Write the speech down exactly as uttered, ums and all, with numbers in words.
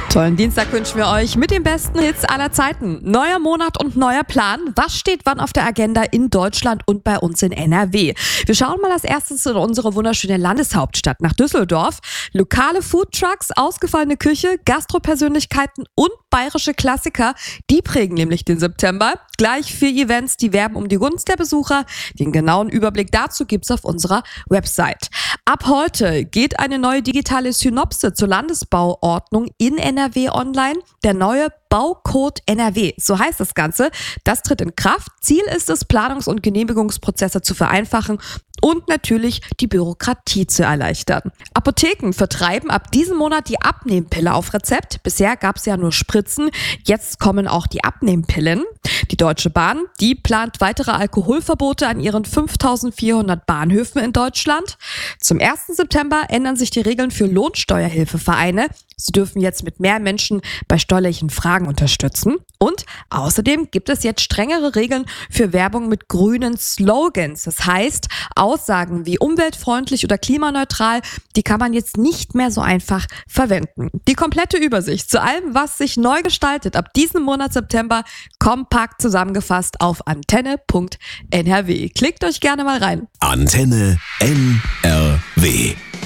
Tollen Dienstag wünschen wir euch mit den besten Hits aller Zeiten. Neuer Monat und neuer Plan. Was steht wann auf der Agenda in Deutschland und bei uns in N R W? Wir schauen mal als erstes in unsere wunderschöne Landeshauptstadt nach Düsseldorf. Lokale Foodtrucks, ausgefallene Küche, Gastropersönlichkeiten und bayerische Klassiker, die prägen nämlich den September. Gleich vier Events, die werben um die Gunst der Besucher. Den genauen Überblick dazu gibt's auf unserer Website. Ab heute geht eine neue digitale Synopse zur Landesbauordnung in N R W online. Der neue Baucode N R W, so heißt das Ganze. Das tritt in Kraft. Ziel ist es, Planungs- und Genehmigungsprozesse zu vereinfachen und natürlich die Bürokratie zu erleichtern. Apotheken vertreiben ab diesem Monat die Abnehmpille auf Rezept. Bisher gab es ja nur Spritzen, jetzt kommen auch die Abnehmpillen. Die Deutsche Bahn, die plant weitere Alkoholverbote an ihren fünftausendvierhundert Bahnhöfen in Deutschland. Zum ersten September ändern sich die Regeln für Lohnsteuerhilfevereine. Sie dürfen jetzt mit mehr Menschen bei steuerlichen Fragen unterstützen. Und außerdem gibt es jetzt strengere Regeln für Werbung mit grünen Slogans. Das heißt, Aussagen wie umweltfreundlich oder klimaneutral, die kann man jetzt nicht mehr so einfach verwenden. Die komplette Übersicht zu allem, was sich neu gestaltet ab diesem Monat September, kompakt zusammengefasst auf antenne punkt n r w. Klickt euch gerne mal rein. Antenne N R W